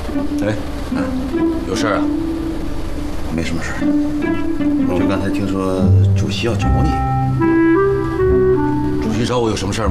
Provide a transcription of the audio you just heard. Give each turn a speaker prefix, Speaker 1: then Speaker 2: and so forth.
Speaker 1: 哎，有事啊？
Speaker 2: 没什么事儿，就刚才听说主席要找你。
Speaker 1: 主席找我有什么事儿吗？